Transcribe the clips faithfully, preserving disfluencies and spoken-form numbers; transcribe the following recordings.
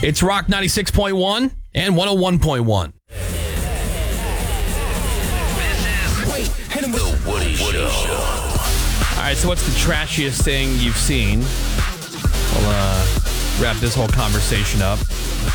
It's Rock ninety-six point one and one oh one point one. The Woody Show. All right, so what's the trashiest thing you've seen? We'll uh, wrap this whole conversation up.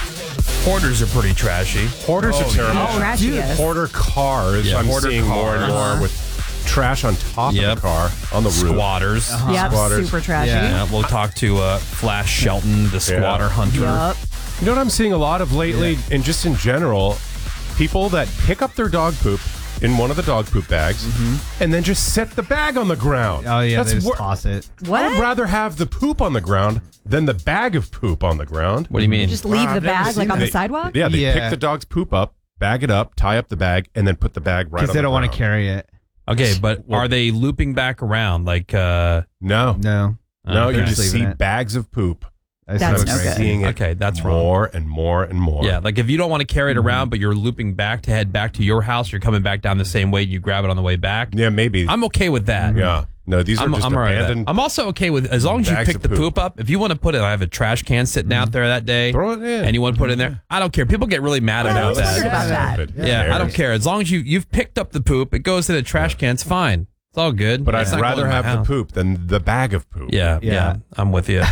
Hoarders are pretty trashy. Hoarders Oh, are terrible. yeah. Trashy Dude, is. hoarder cars. Yeah, I'm hoarder seeing more and cars. more with trash on top Yep. of the car, on the roof. Squatters. Uh-huh. Yep, Squatters. super trashy. Yeah, we'll talk to uh, Flash Shelton, the squatter Yeah. hunter. Yup. You know what I'm seeing a lot of lately, Yeah. and just in general, people that pick up their dog poop in one of the dog poop bags and then just set the bag on the ground. Oh, yeah, That's they just wor- toss it. What? I would rather have the poop on the ground than the bag of poop on the ground. What do you mean? Just leave Wow, the I've never bag seen like on that. the sidewalk? Yeah, they Yeah. pick the dog's poop up, bag it up, tie up the bag, and then put the bag right on Because they the don't want to ground. carry it. Okay, but are they looping back around? Like, uh, No. No. No, Okay. you just Just see leaving it. bags of poop. That's That's I'm no good. seeing it Okay, that's wrong. more and more and more. yeah, like if you don't want to carry it around, but you're looping back to head back to your house, you're coming back down the same way, you grab it on the way back. Yeah, maybe. I'm okay with that. yeah. No, these are I'm, just I'm all right with that. abandoned. I'm also okay with as long as you bags pick of the poop. poop up. If you want to put it, I have a trash can sitting out there that day, Throw it in. and you want to put it in there. I don't care. People get really mad Yeah, about I was that. wondering about that. Stupid. Yeah, I don't Cares? care. As long as you you've picked up the poop, it goes in a trash can. It's fine. It's all good. But It's I'd not going rather in my have the house. poop than the bag of poop. Yeah, yeah, Yeah. I'm with you.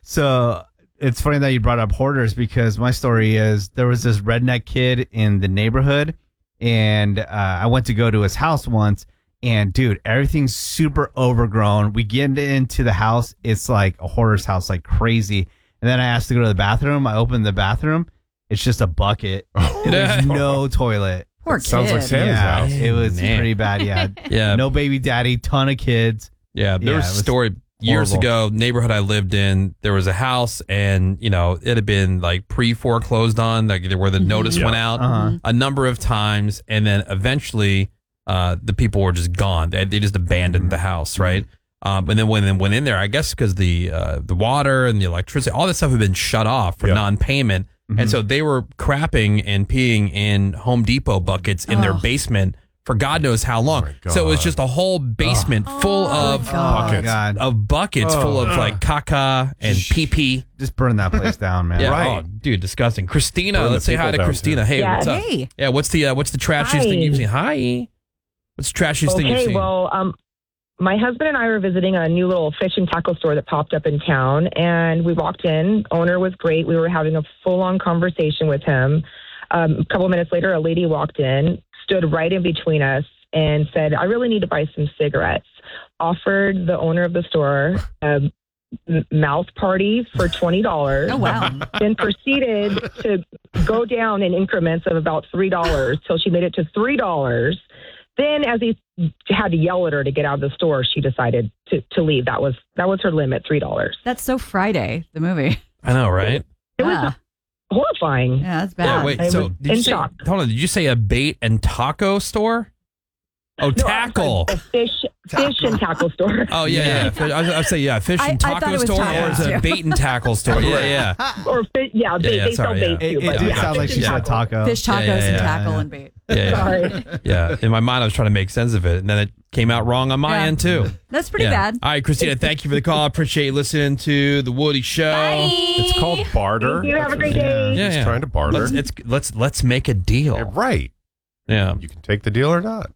So it's funny that you brought up hoarders because my story is there was this redneck kid in the neighborhood, and uh, I went to go to his house once, and dude, everything's super overgrown. We get into the house, it's like a hoarder's house, like crazy. And then I asked to go to the bathroom. I opened the bathroom, it's just a bucket. There's no toilet. Poor Sounds kid. like Santa's yeah, house. it was Man. pretty bad. Yeah, Yeah. no baby daddy, ton of kids. Yeah, there Yeah, was it a was story years horrible. ago, neighborhood I lived in, there was a house and, you know, it had been like pre-foreclosed on, like where the notice Yeah. went out Uh-huh. a number of times. And then eventually uh, the people were just gone. They, they just abandoned the house, right? Um, and then when they went in there, I guess because the uh, the water and the electricity, all this stuff had been shut off for Yeah. non-payment. And so they were crapping and peeing in Home Depot buckets in their Ugh. basement for God knows how long. my So it was God. just a whole basement full Oh, of God. Oh, Buckets. God. of buckets Oh. full of like caca and pee pee. Just burn that place down, man. Yeah, Right. oh, dude, disgusting. Christina, Burn the let's say hi people to down, Christina. too. Hey, Yeah. what's up? Hey. Yeah, what's the uh, what's the trashiest thing Hi. you've seen? Hi. What's the trashiest thing you've Okay, seen? well, um, my husband and I were visiting a new little fish and tackle store that popped up in town, and we walked in. Owner was great. We were having a full-on conversation with him. Um, a couple of minutes later, a lady walked in, stood right in between us, and said, "I really need to buy some cigarettes." Offered the owner of the store a m- mouth party for twenty dollars. Oh, wow. Then proceeded to go down in increments of about three dollars till she made it to three dollars. Then, as he had to yell at her to get out of the store, she decided to, to leave. That was that was her limit, three dollars. That's so Friday, the movie. I know, right? It was Yeah. horrifying. Yeah, that's Yeah, bad. wait. I So was did you in say? shock. Hold on. Did you say a bait and taco store? Oh, No, tackle. a fish, fish and tackle store. Oh yeah, yeah. Fish- I was, I was say yeah, fish I- and I thought taco it was store, or tacos, is it a too. bait and tackle store? Yeah, yeah, Or fi- yeah, they, yeah, they sorry, sell yeah. bait It, too. it but did yeah, sound like fish she and said tackle. taco. Fish tacos Yeah, yeah, and yeah. tackle Yeah. and bait. yeah, yeah. Sorry. Yeah. In my mind, I was trying to make sense of it, and then it came out wrong on my Yeah. end too. That's pretty Yeah. bad. All right, Christina, thank you for the call. I appreciate you listening to the Woody Show. It's called barter. Thank you. Have a great That's- day. Yeah, Just yeah. trying to barter. Let's it's, let's let's make a deal. Yeah, right. Yeah. You can take the deal or not.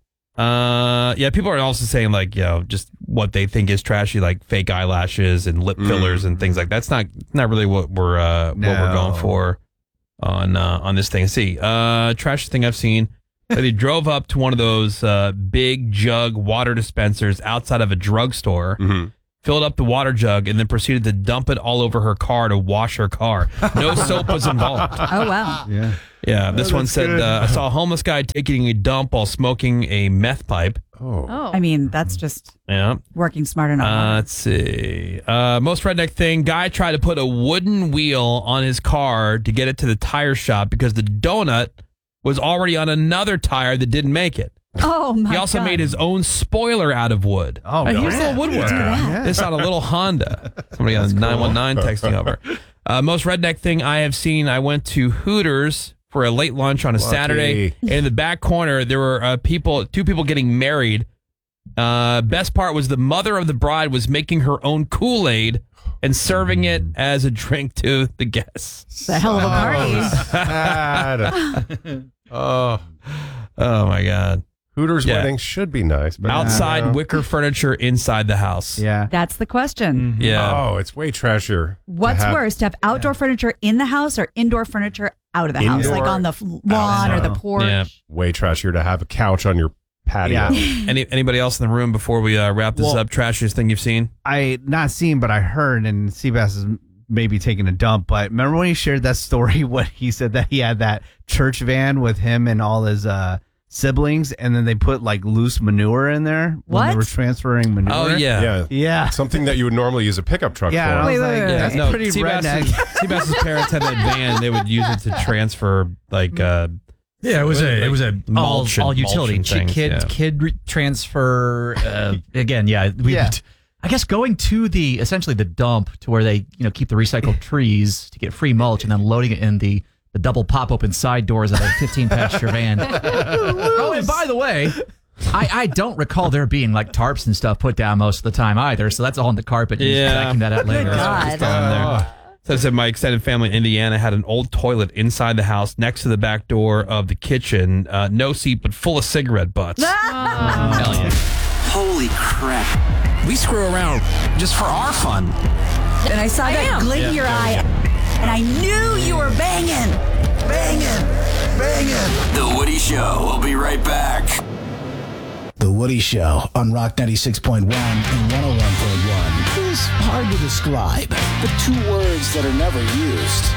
Uh, yeah. People are also saying like, you know, just what they think is trashy, like fake eyelashes and lip fillers and things like that. That's not not really what we're uh, what we're No. going for on uh, on this thing. See, uh, trashiest thing I've seen. They drove up to one of those uh, big jug water dispensers outside of a drugstore, Mhm. filled up the water jug, and then proceeded to dump it all over her car to wash her car. No soap was involved. Oh, wow. Yeah. Yeah, this one that's said, good. uh, I saw a homeless guy taking a dump while smoking a meth pipe. Oh. Oh. I mean, that's just Yeah. working smart enough. Uh, let's see. Uh, most redneck thing, guy tried to put a wooden wheel on his car to get it to the tire shop because the donut was already on another tire that didn't make it. oh, my He also God. made his own spoiler out of wood. Oh, Uh, here's a yeah. little woodwork. Do that. This on a little Honda. Somebody on nine one nine texting over. Uh, most redneck thing I have seen, I went to Hooters for a late lunch on a Lucky. Saturday. And in the back corner, there were uh, people, two people getting married. Uh, best part was the mother of the bride was making her own Kool-Aid and serving it as a drink to the guests. It's a hell of a party. Sad. Oh, Oh my God. Hooters Yeah. weddings should be nice, but Outside no. wicker furniture inside the house. Yeah. That's the question. Yeah. Oh, it's way trashier. to What's have- worse, to have outdoor furniture in the house or indoor furniture out of the house, Indoor, like on the f- lawn or the outside. porch? Yeah. Way trashier to have a couch on your patio. Yeah. Any anybody else in the room before we uh, wrap this Well- up? Trashiest thing you've seen? I not seen, but I heard, and Seabass is maybe taking a dump. But remember when he shared that story when he said that he had that church van with him and all his uh, siblings, and then they put like loose manure in there when they What? were transferring manure? Oh yeah. Yeah. yeah, Something that you would normally use a pickup truck yeah. and I for. was Wait, wait, like, wait, Yeah, that's no, pretty redneck. Seabass's, Seabass's parents had that van. They would use it to transfer like uh, Yeah, it was a it was a all, mulch and- all utility mulch and Ch- kid things, yeah. kid re- transfer. Uh, again, yeah, we. Yeah. I guess going to the essentially the dump to where they you know keep the recycled trees to get free mulch and then loading it in the the double pop open side doors of a fifteen passenger van. Oh, and by the way. I, I don't recall there being like tarps and stuff put down most of the time either, so that's all on the carpet. And Yeah. just vacuum that out later. God. on there. So I said my extended family in Indiana had an old toilet inside the house next to the back door of the kitchen. Uh, no seat, but full of cigarette butts. Hell yeah. Holy crap. We screw around just for our fun. And I saw that glint in your eye, and I knew you were banging, banging, banging. The Woody Show. We'll be right back. The Woody Show on Rock ninety-six point one and one oh one point one is hard to describe. The two words that are never used.